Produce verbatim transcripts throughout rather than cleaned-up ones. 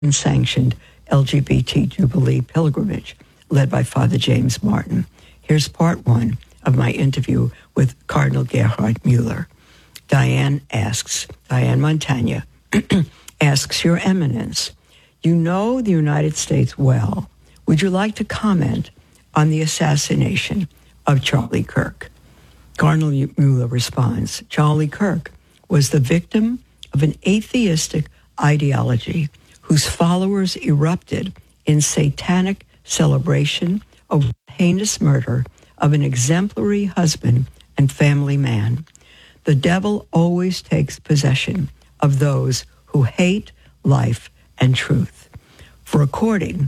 sanctioned L G B T Jubilee pilgrimage led by Father James Martin. Here's part one of my interview with Cardinal Gerhard Mueller. Diane asks, Diane Montagna asks, Your Eminence, you know the United States well. Would you like to comment on the assassination of Charlie Kirk? Cardinal Mueller responds, Charlie Kirk was the victim of an atheistic ideology whose followers erupted in satanic celebration of the heinous murder of an exemplary husband and family man. The devil always takes possession of those who hate life and truth. For according,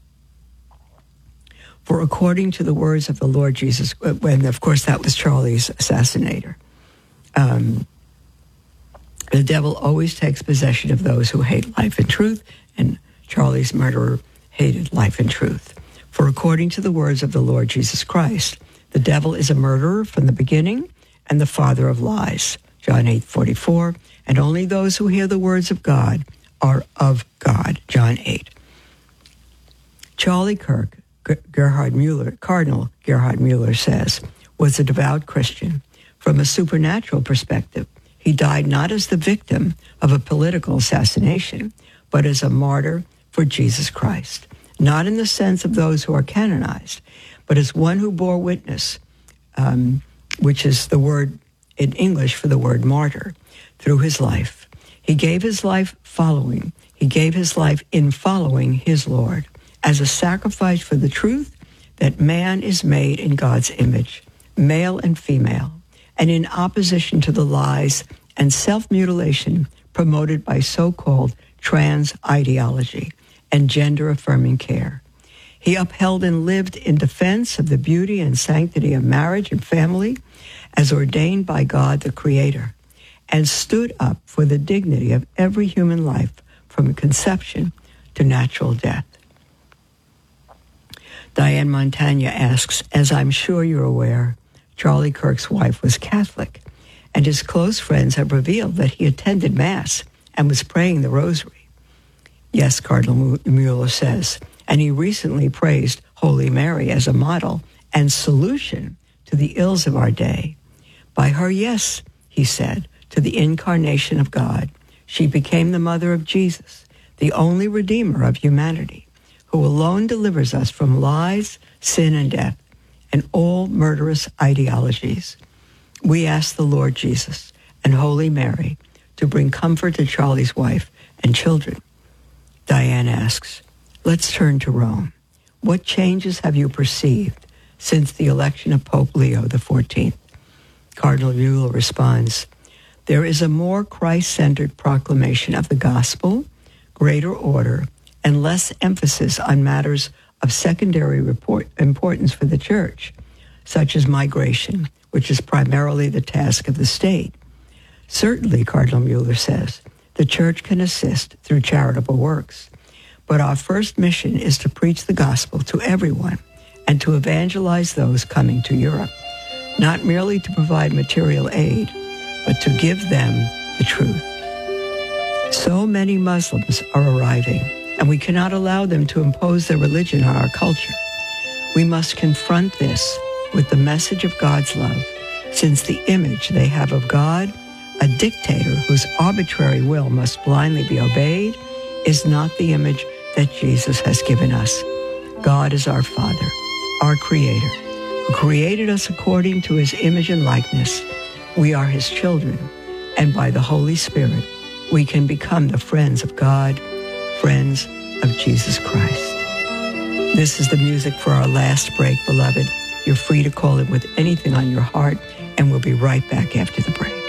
for according to the words of the Lord Jesus, when of course that was Charlie's assassinator, um, the devil always takes possession of those who hate life and truth, and Charlie's murderer hated life and truth. For according to the words of the Lord Jesus Christ, the devil is a murderer from the beginning and the father of lies, John eight forty-four, and only those who hear the words of God are of God, John eight. Charlie Kirk, Gerhard Mueller, Cardinal Gerhard Mueller says, was a devout Christian. From a supernatural perspective, he died not as the victim of a political assassination, but as a martyr for Jesus Christ, not in the sense of those who are canonized, but as one who bore witness, um, which is the word in English for the word martyr, through his life. He gave his life following. He gave his life in following his Lord as a sacrifice for the truth that man is made in God's image, male and female, and in opposition to the lies and self-mutilation promoted by so-called trans ideology and gender-affirming care. He upheld and lived in defense of the beauty and sanctity of marriage and family as ordained by God the Creator, and stood up for the dignity of every human life from conception to natural death. Diane Montagna asks, as I'm sure you're aware, Charlie Kirk's wife was Catholic, and his close friends have revealed that he attended Mass and was praying the Rosary. Yes, Cardinal Mueller says, and he recently praised Holy Mary as a model and solution to the ills of our day. By her yes, he said, to the incarnation of God, she became the mother of Jesus, the only Redeemer of humanity, who alone delivers us from lies, sin, and death, and all murderous ideologies. We ask the Lord Jesus and Holy Mary to bring comfort to Charlie's wife and children. Diane asks, let's turn to Rome. What changes have you perceived since the election of Pope Leo the fourteenth? Cardinal Mueller responds, there is a more Christ-centered proclamation of the gospel, greater order, and less emphasis on matters of secondary report, importance for the church, such as migration, which is primarily the task of the state. Certainly, Cardinal Mueller says, the church can assist through charitable works, but our first mission is to preach the gospel to everyone and to evangelize those coming to Europe, not merely to provide material aid, but to give them the truth. So many Muslims are arriving, and we cannot allow them to impose their religion on our culture. We must confront this with the message of God's love, since the image they have of God, a dictator whose arbitrary will must blindly be obeyed, is not the image that Jesus has given us. God is our Father, our Creator, who created us according to his image and likeness. We are his children, and by the Holy Spirit, we can become the friends of God, friends of Jesus Christ. This is the music for our last break, beloved. You're free to call it with anything on your heart, and we'll be right back after the break.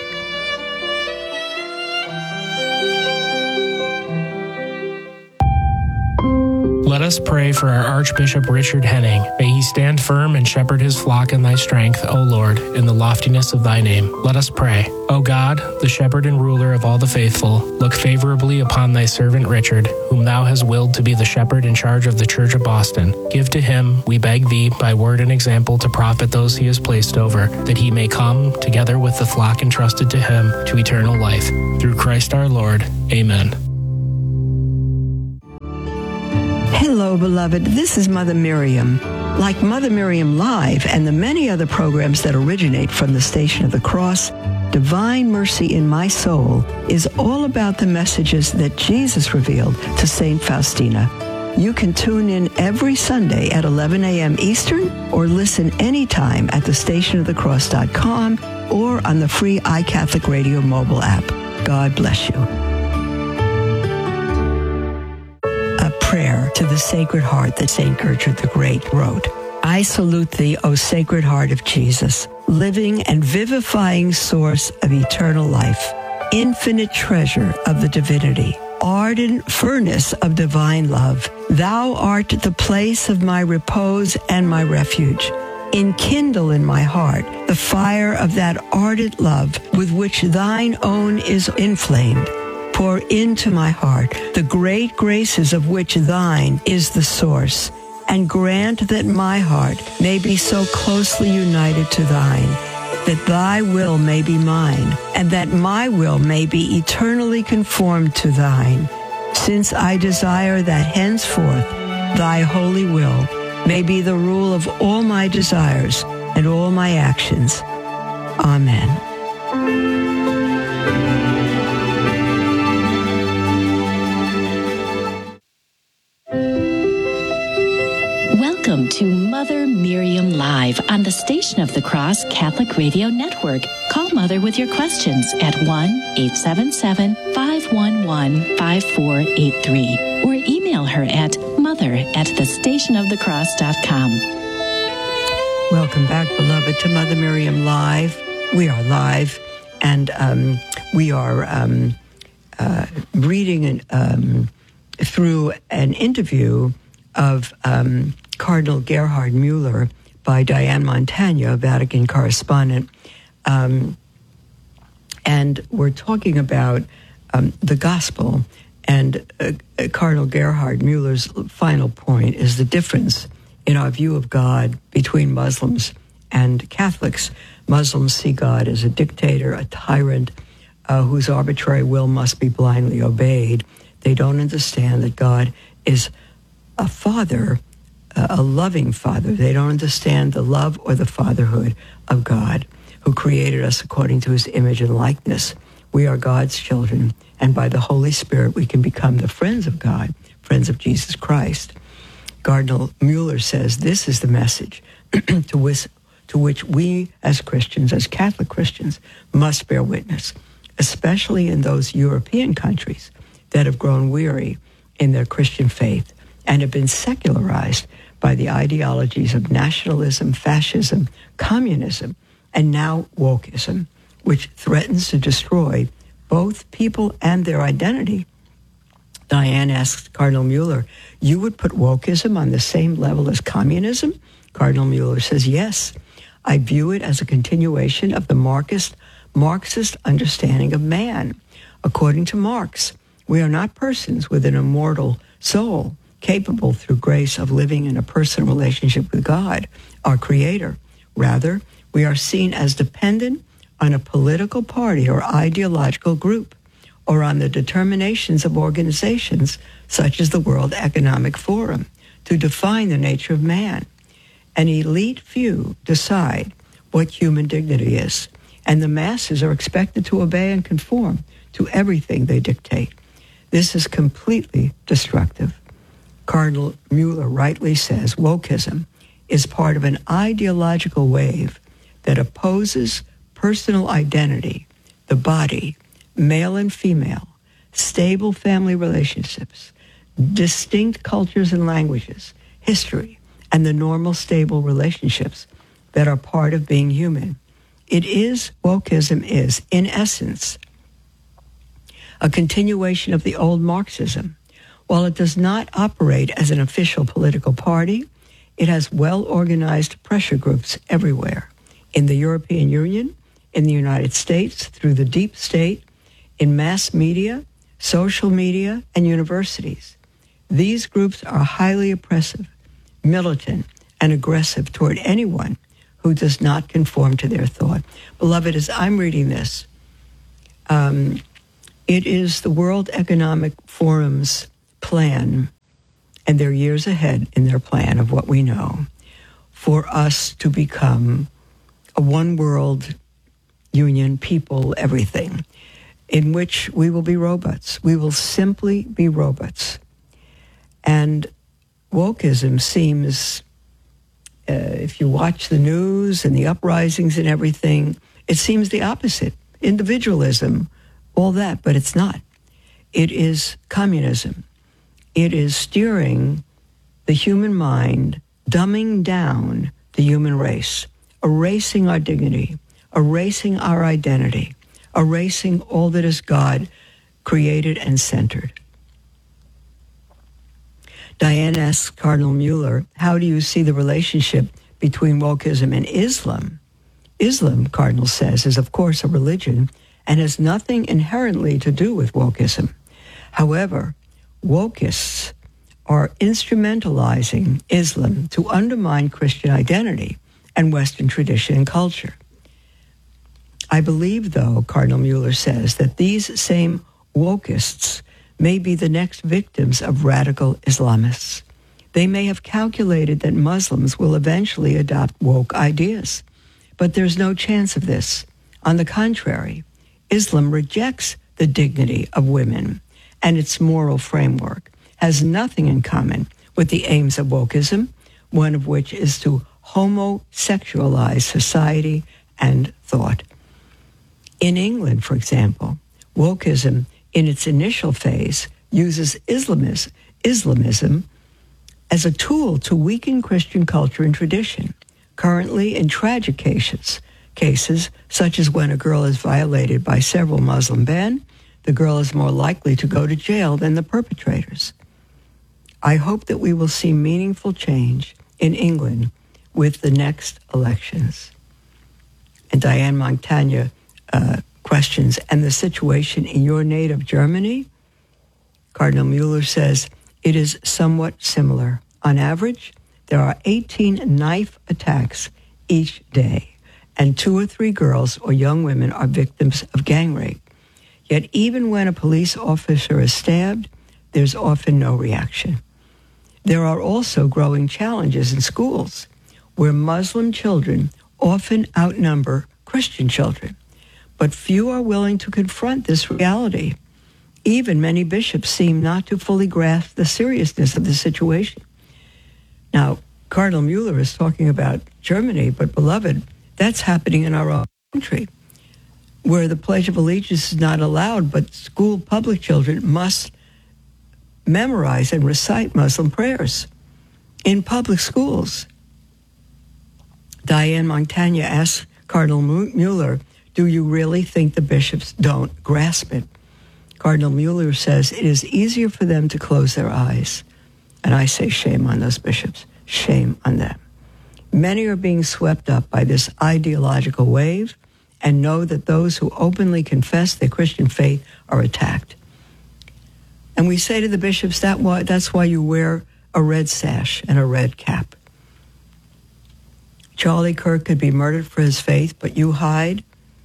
Let us pray for our Archbishop Richard Henning. May he stand firm and shepherd his flock in thy strength, O Lord, in the loftiness of thy name. Let us pray. O God, the shepherd and ruler of all the faithful, look favorably upon thy servant Richard, whom thou hast willed to be the shepherd in charge of the Church of Boston. Give to him, we beg thee, by word and example to profit those he has placed over, that he may come, together with the flock entrusted to him, to eternal life. Through Christ our Lord. Amen. Hello, beloved. This is Mother Miriam. Like Mother Miriam Live and the many other programs that originate from the Station of the Cross, Divine Mercy in My Soul is all about the messages that Jesus revealed to Saint Faustina. You can tune in every Sunday at eleven a.m. Eastern or listen anytime at the station of the cross dot com or on the free iCatholic Radio mobile app. God bless you. A prayer to the Sacred Heart that Saint Gertrude the Great wrote. I salute thee, O Sacred Heart of Jesus, living and vivifying source of eternal life, infinite treasure of the divinity, ardent furnace of divine love. Thou art the place of my repose and my refuge. Enkindle in my heart the fire of that ardent love with which thine own is inflamed. Pour into my heart the great graces of which thine is the source, and grant that my heart may be so closely united to thine, that thy will may be mine, and that my will may be eternally conformed to thine, since I desire that henceforth thy holy will may be the rule of all my desires and all my actions. Amen. Welcome to Mother Miriam Live on the Station of the Cross Catholic Radio Network. Call Mother with your questions at one eight seven seven, five one one, five four eight three or email her at mother at the station of the cross dot com. Welcome back, beloved, to Mother Miriam Live. We are live, and um, we are um, uh, reading an, um, through an interview of um, Cardinal Gerhard Mueller by Diane Montagna, a Vatican correspondent. Um, and we're talking about um, the gospel. And uh, Cardinal Gerhard Mueller's final point is the difference in our view of God between Muslims and Catholics. Muslims see God as a dictator, a tyrant, uh, whose arbitrary will must be blindly obeyed. They don't understand that God is a father, a loving father. They don't understand the love or the fatherhood of God, who created us according to his image and likeness. We are God's children, and by the Holy Spirit we can become the friends of God, friends of Jesus Christ. Cardinal Mueller says this is the message to which, to which we as Christians, as Catholic Christians, must bear witness, especially in those European countries that have grown weary in their Christian faith and have been secularized by the ideologies of nationalism, fascism, communism, and now wokeism, which threatens to destroy both people and their identity. Diane asked Cardinal Mueller, you would put wokeism on the same level as communism? Cardinal Mueller says, yes. I view it as a continuation of the Marxist, Marxist understanding of man. According to Marx, we are not persons with an immortal soul, capable through grace of living in a personal relationship with God, our Creator. Rather, we are seen as dependent on a political party or ideological group, or on the determinations of organizations such as the World Economic Forum to define the nature of man. An elite few decide what human dignity is, and the masses are expected to obey and conform to everything they dictate. This is completely destructive. Cardinal Mueller rightly says wokeism is part of an ideological wave that opposes personal identity, the body, male and female, stable family relationships, distinct cultures and languages, history, and the normal stable relationships that are part of being human. It is, wokeism is, in essence, a continuation of the old Marxism. While it does not operate as an official political party, it has well-organized pressure groups everywhere, in the European Union, in the United States, through the deep state, in mass media, social media, and universities. These groups are highly oppressive, militant, and aggressive toward anyone who does not conform to their thought. Beloved, as I'm reading this, um, it is the World Economic Forum's plan and they're years ahead in their plan of what we know, for us to become a one-world union, people, everything, in which we will be robots. We will simply be robots. And wokeism seems, uh, if you watch the news and the uprisings and everything, it seems the opposite. Individualism, all that, but it's not. It is communism. It is steering the human mind, dumbing down the human race, erasing our dignity, erasing our identity, erasing all that is God created and centered. Diane asks Cardinal Mueller, how do you see the relationship between wokeism and Islam? Islam, Cardinal says, is of course a religion and has nothing inherently to do with wokeism. However, wokeists are instrumentalizing Islam to undermine Christian identity and Western tradition and culture. I believe, though, Cardinal Mueller says, that these same wokeists may be the next victims of radical Islamists. They may have calculated that Muslims will eventually adopt woke ideas, but there's no chance of this. On the contrary, Islam rejects the dignity of women, and its moral framework has nothing in common with the aims of wokeism, one of which is to homosexualize society and thought. In England, for example, wokeism in its initial phase uses Islamis- Islamism as a tool to weaken Christian culture and tradition. Currently, in tragic cases, cases such as when a girl is violated by several Muslim men, the girl is more likely to go to jail than the perpetrators. I hope that we will see meaningful change in England with the next elections. And Diane Montagna uh, questions, and the situation in your native Germany? Cardinal Mueller says, it is somewhat similar. On average, there are eighteen knife attacks each day, and two or three girls or young women are victims of gang rape. Yet even when a police officer is stabbed, there's often no reaction. There are also growing challenges in schools where Muslim children often outnumber Christian children, but few are willing to confront this reality. Even many bishops seem not to fully grasp the seriousness of the situation. Now, Cardinal Mueller is talking about Germany, but beloved, that's happening in our own country, where the Pledge of Allegiance is not allowed, but school public children must memorize and recite Muslim prayers in public schools. Diane Montagna asks Cardinal Mueller, do you really think the bishops don't grasp it? Cardinal Mueller says it is easier for them to close their eyes. And I say shame on those bishops. Shame on them. Many are being swept up by this ideological wave and know that those who openly confess their Christian faith are attacked. And we say to the bishops, that why, that's why you wear a red sash and a red cap. Charlie Kirk could be murdered for his faith, but you hide.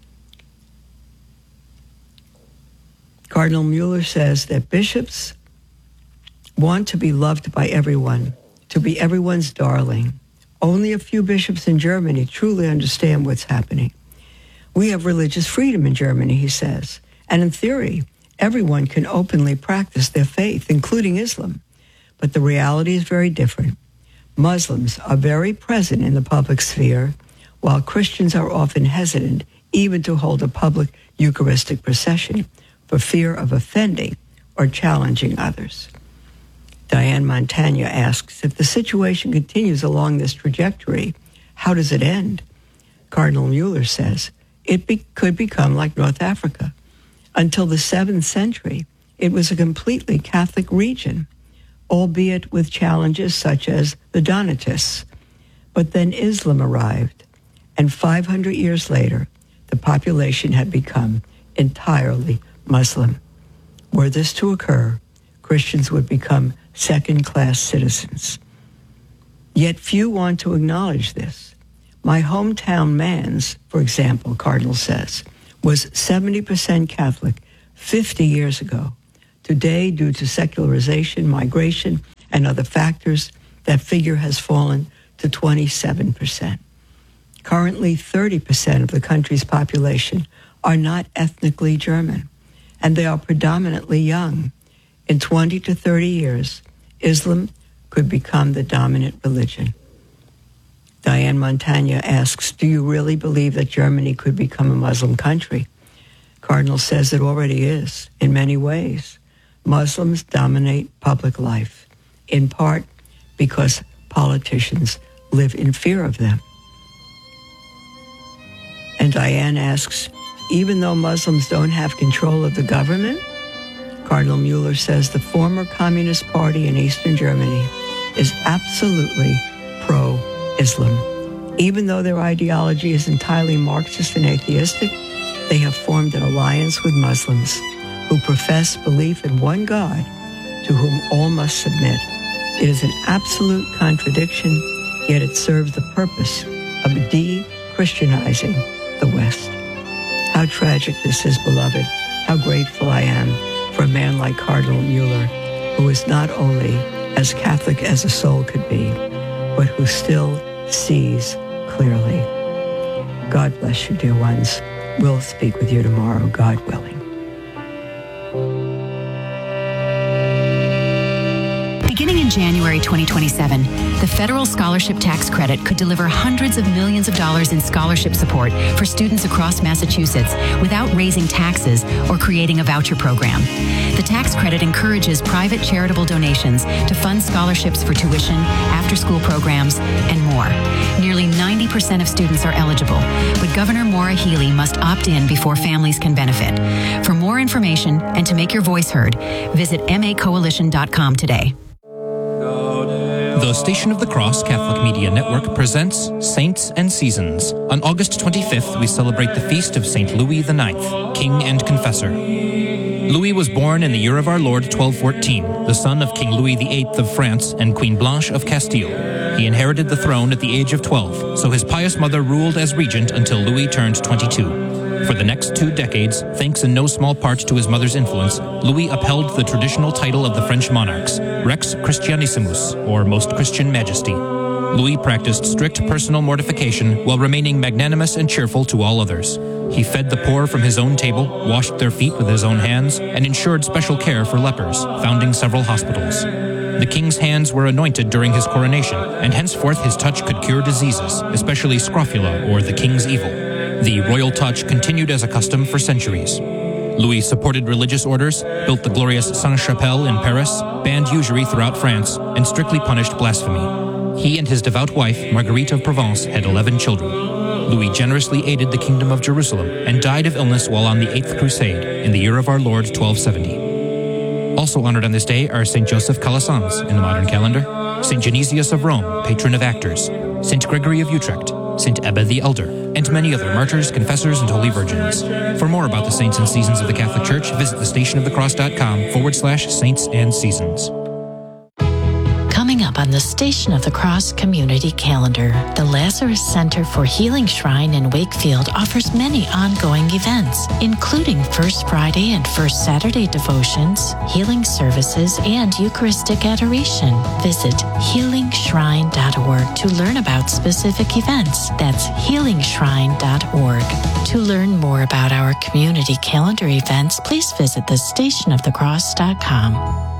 Cardinal Mueller says that bishops want to be loved by everyone, to be everyone's darling. Only a few bishops in Germany truly understand what's happening. We have religious freedom in Germany, he says, and in theory, everyone can openly practice their faith, including Islam. But the reality is very different. Muslims are very present in the public sphere, while Christians are often hesitant even to hold a public Eucharistic procession for fear of offending or challenging others. Diane Montagna asks, if the situation continues along this trajectory, how does it end? Cardinal Mueller says, it be- could become like North Africa. Until the seventh century, it was a completely Catholic region, albeit with challenges such as the Donatists. But then Islam arrived, and five hundred years later, the population had become entirely Muslim. Were this to occur, Christians would become second-class citizens. Yet few want to acknowledge this. My hometown Mans, for example, Cardinal says, was seventy percent Catholic fifty years ago. Today, due to secularization, migration, and other factors, that figure has fallen to twenty-seven percent. Currently, thirty percent of the country's population are not ethnically German, and they are predominantly young. In twenty to thirty years, Islam could become the dominant religion. Diane Montagna asks, do you really believe that Germany could become a Muslim country? Cardinal says it already is, in many ways. Muslims dominate public life, in part because politicians live in fear of them. And Diane asks, even though Muslims don't have control of the government, Cardinal Mueller says the former Communist Party in Eastern Germany is absolutely pro-Islam. Even though their ideology is entirely Marxist and atheistic, they have formed an alliance with Muslims who profess belief in one God to whom all must submit. It is an absolute contradiction, yet it serves the purpose of de-Christianizing the West. How tragic this is, beloved. How grateful I am for a man like Cardinal Mueller, who is not only as Catholic as a soul could be, but who still sees clearly. God bless you, dear ones. We'll speak with you tomorrow, God willing. Beginning in January twenty twenty-seven, the federal scholarship tax credit could deliver hundreds of millions of dollars in scholarship support for students across Massachusetts without raising taxes or creating a voucher program. The tax credit encourages private charitable donations to fund scholarships for tuition, after-school programs, and more. Nearly ninety percent of students are eligible, but Governor Maura Healey must opt in before families can benefit. For more information and to make your voice heard, visit m a coalition dot com today. The Station of the Cross Catholic Media Network presents Saints and Seasons. On August twenty-fifth, we celebrate the feast of Saint Louis the Ninth, King and Confessor. Louis was born in the year of our Lord twelve fourteen, the son of King Louis the Eighth of France and Queen Blanche of Castile. He inherited the throne at the age of twelve, so his pious mother ruled as regent until Louis turned twenty-two. For the next two decades, thanks in no small part to his mother's influence, Louis upheld the traditional title of the French monarchs, Rex Christianissimus, or Most Christian Majesty. Louis practiced strict personal mortification while remaining magnanimous and cheerful to all others. He fed the poor from his own table, washed their feet with his own hands, and ensured special care for lepers, founding several hospitals. The king's hands were anointed during his coronation, and henceforth his touch could cure diseases, especially scrofula, or the king's evil. The royal touch continued as a custom for centuries. Louis supported religious orders, built the glorious Sainte-Chapelle in Paris, banned usury throughout France, and strictly punished blasphemy. He and his devout wife, Marguerite of Provence, had eleven children. Louis generously aided the Kingdom of Jerusalem and died of illness while on the Eighth Crusade in the year of our Lord twelve seventy. Also honored on this day are Saint Joseph Calasanz in the modern calendar, Saint Genesius of Rome, patron of actors, Saint Gregory of Utrecht, Saint Ebba the Elder, and many other martyrs, confessors, and holy virgins. For more about the saints and seasons of the Catholic Church, visit the station of the cross dot com forward slash saints and seasons. Coming up on the Station of the Cross Community Calendar, the Lazarus Center for Healing Shrine in Wakefield offers many ongoing events, including First Friday and First Saturday devotions, healing services, and Eucharistic adoration. Visit healing shrine dot org to learn about specific events. That's healing shrine dot org. To learn more about our community calendar events, please visit the station of the cross dot com.